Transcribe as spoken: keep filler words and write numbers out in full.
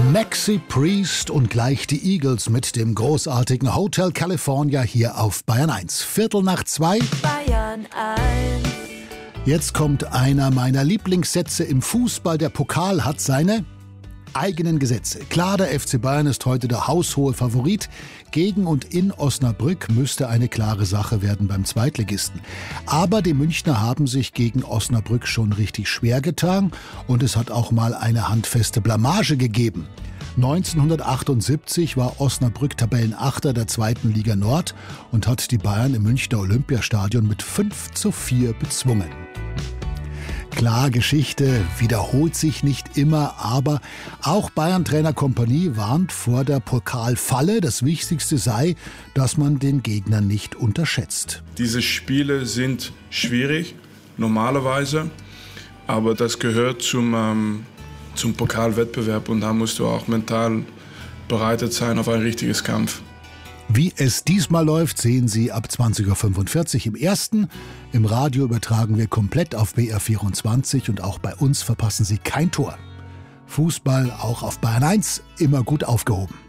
Maxi Priest und gleich die Eagles mit dem großartigen Hotel California hier auf Bayern eins. Viertel nach zwei. Bayern eins. Jetzt kommt einer meiner Lieblingssätze im Fußball. Der Pokal hat seine eigenen Gesetze. Klar, der F C Bayern ist heute der haushohe Favorit. Gegen und in Osnabrück müsste eine klare Sache werden beim Zweitligisten. Aber die Münchner haben sich gegen Osnabrück schon richtig schwer getan und es hat auch mal eine handfeste Blamage gegeben. neunzehnhundertachtundsiebzig war Osnabrück Tabellenachter der zweiten Liga Nord und hat die Bayern im Münchner Olympiastadion mit fünf zu vier bezwungen. Klar, Geschichte wiederholt sich nicht immer, aber auch Bayern-Trainer Kompanie warnt vor der Pokalfalle. Das Wichtigste sei, dass man den Gegner nicht unterschätzt. Diese Spiele sind schwierig, normalerweise, aber das gehört zum, ähm, zum Pokalwettbewerb und da musst du auch mental bereitet sein auf ein richtiges Kampf. Wie es diesmal läuft, sehen Sie ab zwanzig Uhr fünfundvierzig im Ersten. Im Radio übertragen wir komplett auf B R vierundzwanzig und auch bei uns verpassen Sie kein Tor. Fußball auch auf Bayern eins, immer gut aufgehoben.